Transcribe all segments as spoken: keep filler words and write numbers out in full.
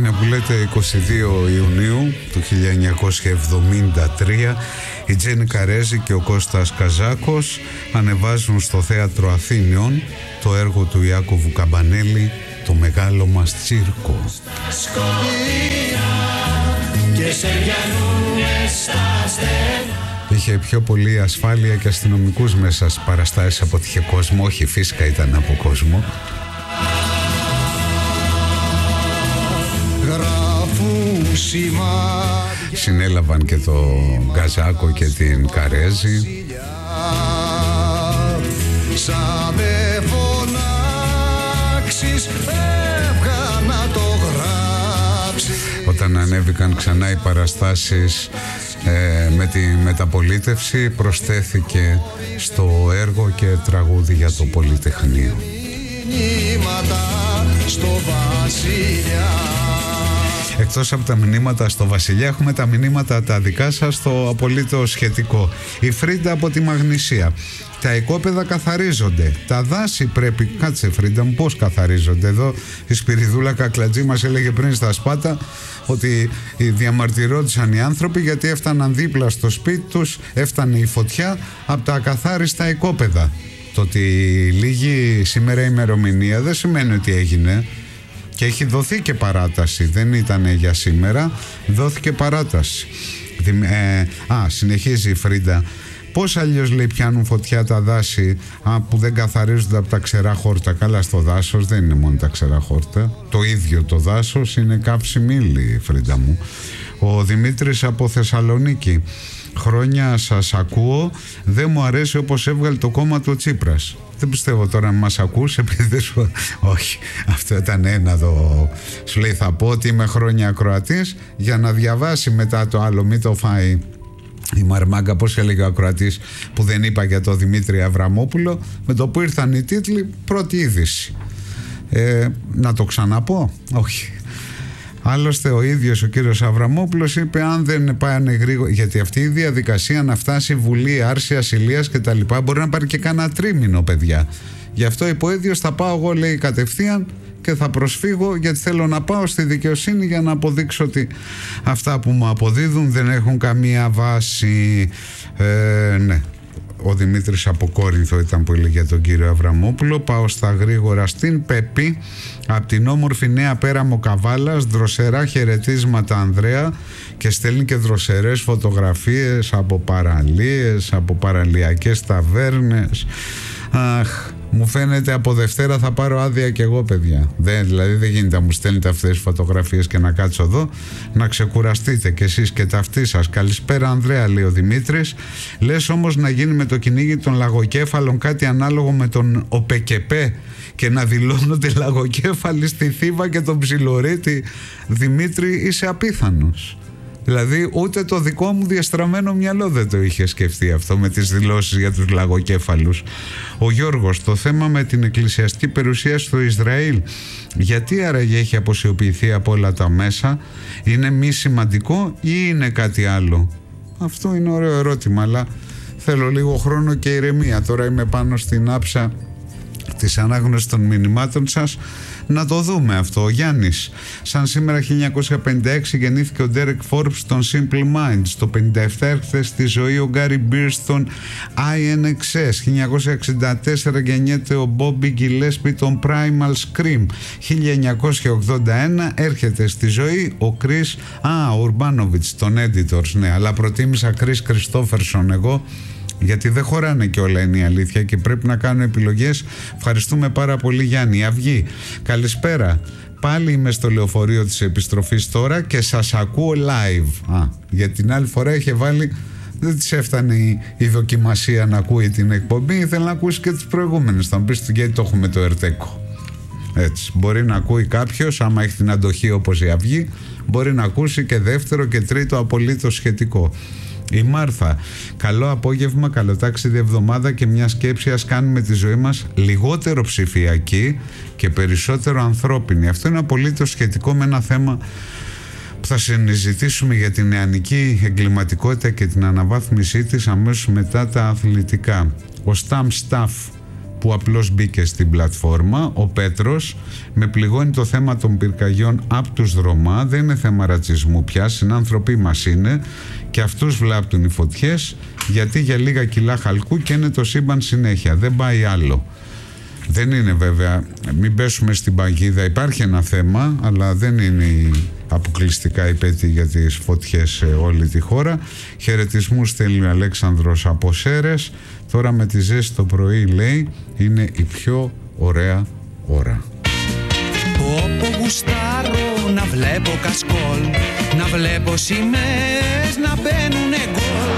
είναι που λέτε εικοστή δεύτερη Ιουνίου του χίλια εννιακόσια εβδομήντα τρία. Η Τζέννη Καρέζη και ο Κώστας Καζάκος ανεβάζουν στο Θέατρο Αθήνιων το έργο του Ιάκωβου Καμπανέλη, το μεγάλο μας τσίρκο. Είχε πιο πολύ ασφάλεια και αστυνομικούς μέσα στις παραστάσεις από ότι είχε κόσμο. Όχι, φυσικά ήταν από κόσμο. Συνέλαβαν και το Γκαζάκο και την Καρέζη. Όταν ανέβηκαν ξανά οι παραστάσεις ε, με τη μεταπολίτευση, προσθέθηκε στο έργο και τραγούδι για το Πολυτεχνείο. Στο Βασιλιά. Εκτός από τα μηνύματα στο Βασιλιά, έχουμε τα μηνύματα τα δικά σας στο απολύτως σχετικό. Η Φρίντα από τη Μαγνησία. Τα οικόπεδα καθαρίζονται. Τα δάση πρέπει... Κάτσε Φρίντα μου, πώς καθαρίζονται? Εδώ η Σπυριδούλα Κακλατζή μας έλεγε πριν στα Σπάτα ότι διαμαρτυρόντουσαν οι άνθρωποι γιατί έφταναν δίπλα στο σπίτι τους, έφτανε η φωτιά από τα ακαθάριστα οικόπεδα. Το ότι λίγη σήμερα η ημερομηνία δεν σημαίνει ότι έγινε. Και έχει δοθεί και παράταση. Δεν ήταν για σήμερα, δόθηκε παράταση. Ε, α, συνεχίζει η Φρίντα. Πώς αλλιώς λέει πιάνουν φωτιά τα δάση α, που δεν καθαρίζονται από τα ξερά χόρτα? Καλά, στο δάσος δεν είναι μόνο τα ξερά χόρτα. Το ίδιο το δάσος είναι καύσιμη ύλη, Φρίντα μου. Ο Δημήτρης από Θεσσαλονίκη. Χρόνια σας ακούω. Δεν μου αρέσει όπως έβγαλε το κόμμα του Τσίπρας. Δεν πιστεύω τώρα να μας ακούς επειδή δεν σου... Όχι, αυτό ήταν ένα εδώ. Σου λέει θα πω ότι είμαι χρόνια ακροατής για να διαβάσει μετά το άλλο. Μην το φάει η Μαρμάγκα, πώς έλεγε ο ακροατής που δεν είπα για το Δημήτρη Αβραμόπουλο. Με το που ήρθαν οι τίτλοι, πρώτη είδηση. ε, Να το ξαναπώ? Όχι. Άλλωστε ο ίδιος ο κύριος Αβραμόπουλος είπε αν δεν πάνε γρήγορα, γιατί αυτή η διαδικασία να φτάσει Βουλή, άρση ασυλίας και τα λοιπά μπορεί να πάρει και κάνα τρίμηνο, παιδιά. Γι' αυτό είπε ο ίδιος θα πάω εγώ, λέει, κατευθείαν και θα προσφύγω γιατί θέλω να πάω στη δικαιοσύνη για να αποδείξω ότι αυτά που μου αποδίδουν δεν έχουν καμία βάση. ε, Ναι. Ο Δημήτρης από Κόρινθο ήταν που έλεγε για τον κύριο Αβραμόπουλο. Πάω στα γρήγορα στην Πέπη. Από την όμορφη Νέα Πέραμο Καβάλας, δροσερά χαιρετίσματα Ανδρέα, και στέλνει και δροσερές φωτογραφίες από παραλίες, από παραλιακές ταβέρνες. Αχ, μου φαίνεται από Δευτέρα θα πάρω άδεια κι εγώ, παιδιά. Δεν, δηλαδή δεν γίνεται να μου στέλνετε αυτές τις φωτογραφίες και να κάτσω εδώ. Να ξεκουραστείτε κι εσείς και τα αυτοί σας. Καλησπέρα Ανδρέα, λέει ο Δημήτρης. Λες όμως να γίνει με το κυνήγι των λαγοκέφαλων κάτι ανάλογο με τον ΟΠΕΚΕΠΕ και να δηλώνονται λαγοκέφαλοι στη Θήβα και τον Ψιλορίτη? Δημήτρη, είσαι απίθανος. Δηλαδή ούτε το δικό μου διαστραμμένο μυαλό δεν το είχε σκεφτεί αυτό με τις δηλώσεις για τους λαγοκέφαλους. Ο Γιώργος, το θέμα με την εκκλησιαστική περιουσία στο Ισραήλ, γιατί άραγε έχει αποσιοποιηθεί από όλα τα μέσα? Είναι μη σημαντικό ή είναι κάτι άλλο? Αυτό είναι ωραίο ερώτημα, αλλά θέλω λίγο χρόνο και ηρεμία. Τώρα είμαι πάνω στην άψα της ανάγνωσης των μηνυμάτων σας. Να το δούμε αυτό. Ο Γιάννης, σαν σήμερα χίλια εννιακόσια πενήντα έξι γεννήθηκε ο Derek Forbes στον Simple Minds. Το πενήντα επτά έρχεται στη ζωή ο Gary Beers στον άι εν εξ ες. χίλια εννιακόσια εξήντα τέσσερα γεννιέται ο Bobby Gillespie τον Primal Scream. χίλια εννιακόσια ογδόντα ένα έρχεται στη ζωή ο Chris Α, Urbanovic, τον Editors, ναι, αλλά προτίμησα Chris Christopherson εγώ, γιατί δεν χωράνε και όλα, είναι η αλήθεια, και πρέπει να κάνουν επιλογές. Ευχαριστούμε πάρα πολύ Γιάννη. Αυγή, καλησπέρα. Πάλι είμαι στο λεωφορείο της επιστροφής τώρα και σας ακούω live. Α, για την άλλη φορά είχε βάλει, δεν της έφτανε η, η δοκιμασία να ακούει την εκπομπή, ήθελε να ακούσει και τις προηγούμενες. Θα μου πεις γιατί το έχουμε το Ερτέκο. Έτσι, μπορεί να ακούει κάποιος, άμα έχει την αντοχή όπως η Αυγή, μπορεί να ακούσει και δεύτερο και τρίτο απολύτως σχετικό. Η Μάρθα, καλό απόγευμα, καλό ταξίδι εβδομάδα και μια σκέψη, ας κάνουμε τη ζωή μας λιγότερο ψηφιακή και περισσότερο ανθρώπινη. Αυτό είναι απολύτως σχετικό με ένα θέμα που θα συζητήσουμε για την νεανική εγκληματικότητα και την αναβάθμισή της αμέσως μετά τα αθλητικά. Ο Stam Staff που απλώς μπήκε στην πλατφόρμα. Ο Πέτρος: με πληγώνει το θέμα των πυρκαγιών από τους Δρομά. Δεν είναι θέμα ρατσισμού πια, συνάνθρωποι μας είναι και αυτούς βλάπτουν οι φωτιές, γιατί για λίγα κιλά χαλκού και είναι το σύμπαν συνέχεια, δεν πάει άλλο. Δεν είναι βέβαια, μην πέσουμε στην παγίδα, υπάρχει ένα θέμα, αλλά δεν είναι αποκλειστικά υπέτειοι για τις φωτιές σε όλη τη χώρα. Χαιρετισμούς στέλνει ο Αλέξανδρος από Σέρες. Τώρα με τη ζέστη το πρωί, λέει, είναι η πιο ωραία ώρα. Όπου γουστάρω να βλέπω κασκόλ, να βλέπω σημαίες να μπαίνουνε γκολ.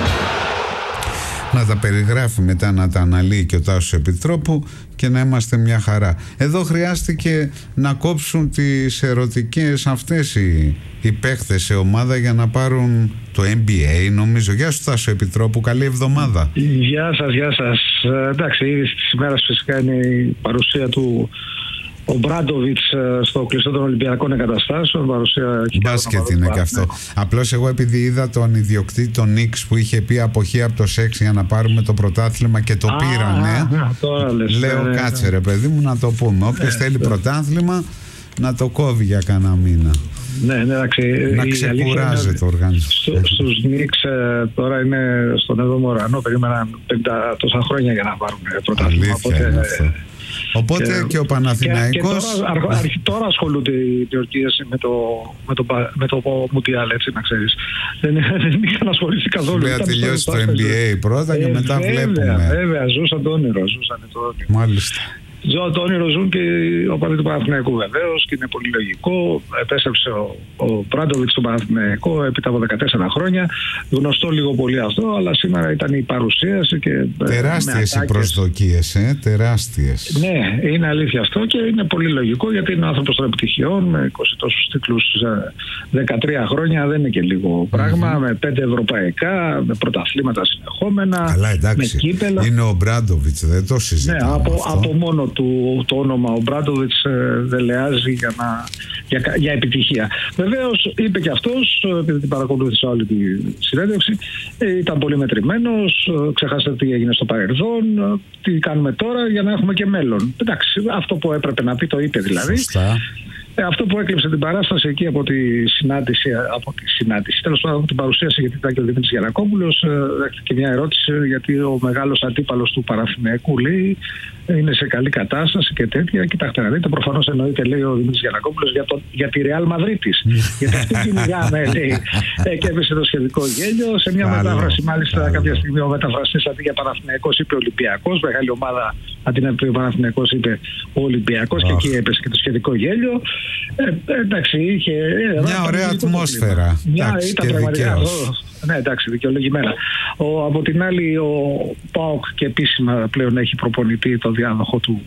Να τα περιγράφει μετά, να τα αναλύει και ο Τάσος Επιτρόπου και να είμαστε μια χαρά. Εδώ χρειάστηκε να κόψουν τις ερωτικές αυτές οι, οι παίχτες σε ομάδα για να πάρουν το N B A, νομίζω. Γεια σου Τάσο Επιτρόπου, καλή εβδομάδα. Γεια σας, γεια σας. Ε, εντάξει, ήδη στις ημέρες φυσικά είναι η παρουσία του ο Μπράντοβιτς στο κλειστό των Ολυμπιακών Εγκαταστάσεων. Παρουσία μπάσκετ είναι και αυτό. Ναι. Απλώς εγώ επειδή είδα τον ιδιοκτήτη τον Νίξ που είχε πει αποχή από το σεξ για να πάρουμε το πρωτάθλημα και το α, πήρανε. Α, τώρα λες, λέω ναι, κάτσε ναι. ρε παιδί μου να το πούμε. Όποιος ναι, θέλει ναι. πρωτάθλημα να το κόβει για κανένα μήνα. Ναι, ναι, εντάξει, να ξεκουράζει το οργανισμό. Στο, στους Νίξ ε, τώρα είναι στον έβδομο ουρανό. Περίμεναν πενήντα τόσα χρόνια για να πάρουν πρωτάθλημα. Οπότε, Οπότε και, και ο Παναθηναϊκός. Και, και τώρα, τώρα ασχολούνται οι Τουρκίες με το, με το, με το Μουντιάλ, έτσι να ξέρεις. Δεν, δεν είχαν ασχοληθεί καθόλου. Πρέπει να τελειώσει το N B A πρώτα ε, και μετά βέβαια, βλέπουμε. Βέβαια, ζούσαν το όνειρο. Ζούσαν το όνειρο. Μάλιστα. Ζω το όνειρο ζουν και ο παδί του Παναθηναϊκού βεβαίως και είναι πολύ λογικό. Επέστρεψε ο, ο Μπράντοβιτς στον Παναθηναϊκό έπειτα από δεκατέσσερα χρόνια. Γνωστό λίγο πολύ αυτό, αλλά σήμερα ήταν η παρουσίαση και. Τεράστιες οι προσδοκίες, ε, τεράστιες. Ναι, είναι αλήθεια αυτό και είναι πολύ λογικό γιατί είναι άνθρωπος των επιτυχιών με είκοσι τόσους τίτλους δεκατρία χρόνια. Δεν είναι και λίγο πράγμα. Mm-hmm. Με πέντε ευρωπαϊκά, με πρωταθλήματα συνεχόμενα. Αλλά εντάξει, με κύπελα. Είναι ο Μπράντοβιτς, δεν το συζητάμε. Ναι, από, από μόνο του το όνομα ο Μπράντοβιτς ε, δελεάζει για, να, για, για επιτυχία. Βεβαίως είπε και αυτός, επειδή την παρακολούθησα όλη τη συνέντευξη, ε, ήταν πολύ μετρημένος, ε, ξεχάσατε τι έγινε στο παρελθόν, ε, τι κάνουμε τώρα για να έχουμε και μέλλον. Εντάξει, αυτό που έπρεπε να πει το είπε δηλαδή. Σωστά. Ε, αυτό που έκλειψε την παράσταση εκεί από τη συνάντηση, από τη συνάντηση, τέλος πάντων από την παρουσίαση, γιατί ήταν και ο Δημήτρης Γιαννακόπουλος, ε, και μια ερώτηση γιατί ο μεγάλος αντίπαλος του Παναθηναϊκού λέει είναι σε καλή κατάσταση και τέτοια. Κοιτάξτε να δείτε, προφανώς εννοείται, λέει ο Δημήτρης Γιαννακόπουλος, για, το, για τη Ρεάλ Μαδρίτης. γιατί αυτή κυνηγάμε, λέει. Ε, και έπεσε το σχετικό γέλιο. Σε μια μετάφραση, μάλιστα, Άλλο. κάποια στιγμή ο μεταφραστής αντί για Παναθηναϊκός είπε Ολυμπιακός. Μεγάλη ομάδα, αντί να πει ο Παναθηναϊκός, είπε ο Ολυμπιακός. Oh. Και εκεί έπεσε και το σχετικό γέλιο. Ε, εντάξει, είχε. Ε, μια ωραία ατμόσφαιρα. Μια, ήταν πραγματικά. Ναι, εντάξει, δικαιολογημένα. Ο, από την άλλη, ο ΠΑΟΚ και επίσημα πλέον έχει προπονητή το διάδοχο του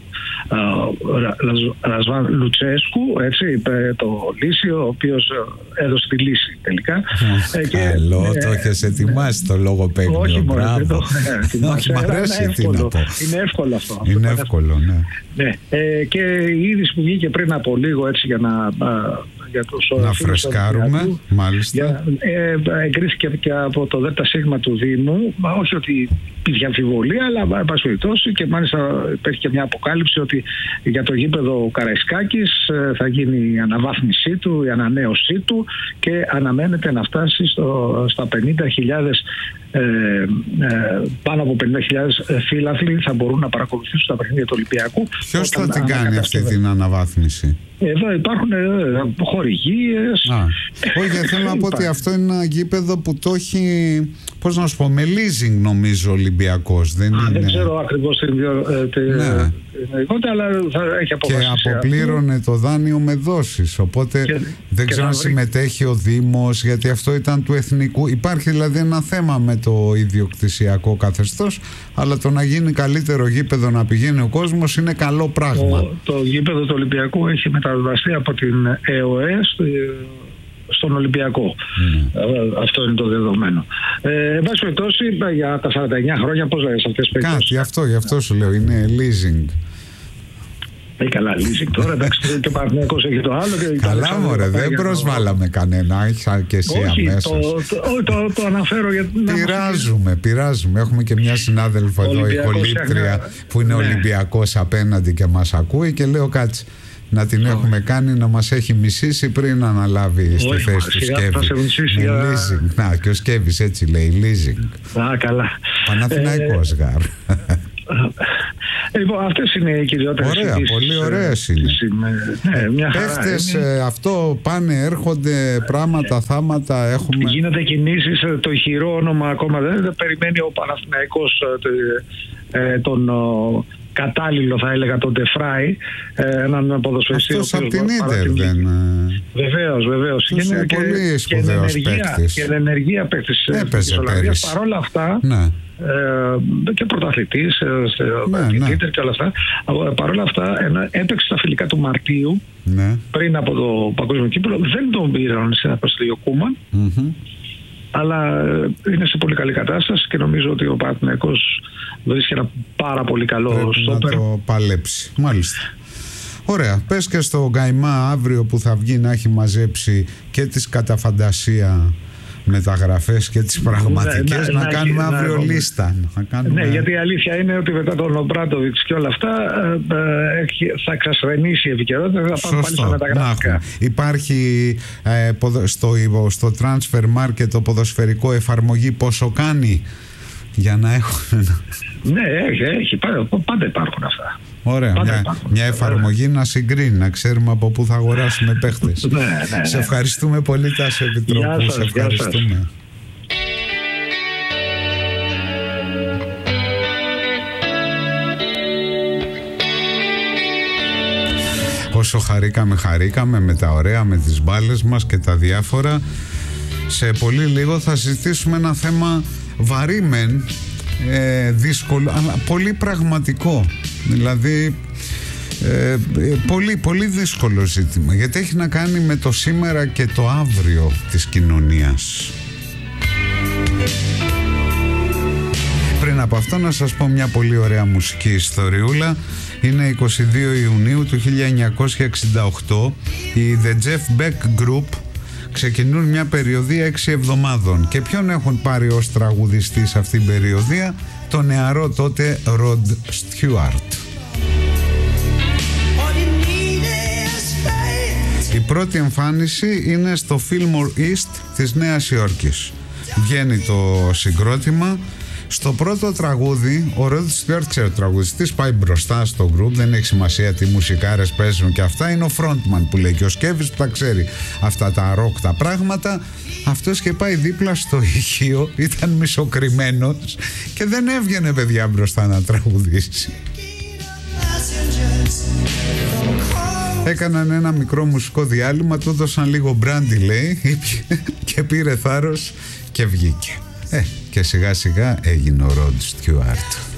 Ρασβάν Λουτσέσκου, έτσι, το Λύσιο, ο οποίος έδωσε τη λύση τελικά. Καλό, ε, το έχεις ετοιμάσει το λογοπαίγνιο. Όχι μόνο, δεν το ετοιμάσει. Μ' αρέσει τι να πω. Είναι εύκολο αυτό. Είναι εύκολο, ναι. ναι. Ε, και η είδηση που βγήκε πριν από λίγο, έτσι, για να... Για τους να φρεσκάρουμε, μάλιστα. Για, ε, εγκρίθηκε και από το ΔΣ του Δήμου, όχι ότι υπήρχε αμφιβολία, αλλά εν πάση περιπτώσει, και μάλιστα υπάρχει και μια αποκάλυψη ότι για το γήπεδο Καραϊσκάκης ε, θα γίνει η αναβάθμισή του, η ανανέωσή του και αναμένεται να φτάσει στο, στα πενήντα χιλιάδες ε, ε, πάνω από πενήντα χιλιάδες φίλαθλοι θα μπορούν να παρακολουθήσουν τα παιχνίδια του Ολυμπιακού. Ποιος θα την κάνει αυτή την αναβάθμιση? Εδώ υπάρχουν ε, χορηγίες. Α, όχι, θέλω να πω ότι αυτό είναι ένα γήπεδο που το έχει, πώς να σου πω, με leasing νομίζω ο Ολυμπιακός. Δεν, Α, είναι... δεν ξέρω ακριβώς την ιδιότητα, αλλά θα έχει αποφασίσει. Και αποπλήρωνε αυτό το δάνειο με δόσεις. Οπότε και, δεν και ξέρω αν συμμετέχει ο Δήμος, γιατί αυτό ήταν του εθνικού. Υπάρχει δηλαδή ένα θέμα με το ιδιοκτησιακό καθεστώς, αλλά το να γίνει καλύτερο γήπεδο να πηγαίνει ο κόσμος είναι καλό πράγμα. Το, το γήπεδο του Ολυμπιακού έχει μεταβιβαστεί από την ΕΟΕ στον Ολυμπιακό. Mm. Αυτό είναι το δεδομένο. Ε, εν πάση περιπτώσει, για τα σαράντα εννιά χρόνια, πώς λέγες αυτές τις περιπτώσεις? Κάτι, αυτό, γι' αυτό σου λέω, είναι leasing. Ε, καλά, leasing τώρα, εντάξει, και ο Παναθηναϊκός έχει το άλλο. Και καλά, μωρέ, δεν προσβάλαμε το... κανένα, έχει και εσύ όχι, αμέσως. Το, το, το, το αναφέρω γιατί. Πειράζουμε, πειράζουμε. Έχουμε και μια συνάδελφο εδώ, ηχολήπτρια, που είναι ναι. Ολυμπιακός απέναντι και μας ακούει και λέω κάτσε. Να την oh. έχουμε κάνει να μας έχει μισήσει πριν αναλάβει στη θέση του Σκέβη. Για... leasing. Να, και ο Σκέβης έτσι λέει, leasing. Α, καλά. Παναθηναϊκός, γάρ. Λοιπόν, αυτές είναι οι κυριότερες. Ωραία, πολύ ωραίες είναι. Ναι, μια χαρά Παίχτες, είναι. αυτό πάνε, έρχονται πράγματα, θάματα έχουμε. Γίνονται κινήσεις, το ηχηρό όνομα ακόμα δεν περιμένει ο Παναθηναϊκός τον κατάλληλο, θα έλεγα, τον Ντεφράι, έναν ποδοσφαιριστή. Αυτός από την Ίντερ δεν... Βεβαίως, βεβαίως. Είναι πολύ σπουδαίος παίκτης. Και ενεργεία παίκτης της Ολλανδίας. Παρόλα αυτά, ναι. ε, και πρωταθλητής, ναι, ναι. Ίντερ και όλα αυτά. Παρ' όλα αυτά, έπαιξε στα φιλικά του Μαρτίου, ναι. πριν από το Παγκόσμιο Κύπελλο. Δεν τον πήραν σε ένα προστατείο Κούμαν. Mm-hmm. Αλλά είναι σε πολύ καλή κατάσταση και νομίζω ότι ο Παναθηναϊκός βρίσκει ένα πάρα πολύ καλό στόπερ. Να το παλέψει. Μάλιστα. Ωραία. Πες και στο Γκαϊμά αύριο που θα βγει να έχει μαζέψει και τις κατά φαντασία μεταγραφές και τις πραγματικές, ναι, να, να κάνουμε να, αύριο να, λίστα. Να κάνουμε... Ναι, γιατί η αλήθεια είναι ότι μετά τον Ομπράντοβιτς και όλα αυτά ε, ε, θα εξασθενήσει η επικαιρότητα, θα πάμε πάλι στα μεταγραφικά. Υπάρχει ε, στο, στο transfer market το ποδοσφαιρικό εφαρμογή πόσο κάνει για να έχουν... Ναι, έχει, έχει, πάντα υπάρχουν αυτά. Ωραία, πάντα μια, υπάρχουν. μια εφαρμογή να συγκρίνει, να ξέρουμε από πού θα αγοράσουμε παίχτες. Ναι, ναι, ναι. Σε ευχαριστούμε πολύ, Τάσο Επιτρόπου. Σε ευχαριστούμε. Όσο χαρήκαμε, χαρήκαμε με τα ωραία, με τις μπάλες μας και τα διάφορα. Σε πολύ λίγο θα συζητήσουμε ένα θέμα βαρύ μεν, ε, δύσκολο, αλλά πολύ πραγματικό. Δηλαδή ε, πολύ πολύ δύσκολο ζήτημα, γιατί έχει να κάνει με το σήμερα και το αύριο της κοινωνίας. Πριν από αυτό να σας πω μια πολύ ωραία μουσική ιστοριούλα. Είναι εικοστή δεύτερη Ιουνίου του χίλια εννιακόσια εξήντα οκτώ. Οι The Jeff Beck Group ξεκινούν μια περιοδία έξι εβδομάδων. Και ποιον έχουν πάρει ως τραγουδιστή σε αυτήν την περιοδία? Το νεαρό τότε Rod Stewart. Η πρώτη εμφάνιση είναι στο Fillmore East της Νέας Υόρκης. Βγαίνει το συγκρότημα. Στο πρώτο τραγούδι, ο Rod Stewart, ξέρω, ο τραγουδιστής, πάει μπροστά στο group, δεν έχει σημασία τι μουσικάρες παίζουν και αυτά, είναι ο frontman που λέει, και ο Σκέβης που τα ξέρει αυτά τα rock τα πράγματα. Αυτός και πάει δίπλα στο ηχείο, ήταν μισοκριμμένος και δεν έβγαινε, παιδιά, μπροστά να τραγουδήσει. Έκαναν ένα μικρό μουσικό διάλειμμα, του έδωσαν λίγο μπράντι, λέει, και πήρε θάρρος και βγήκε. Ε, και σιγά σιγά έγινε ο Rod Stewart.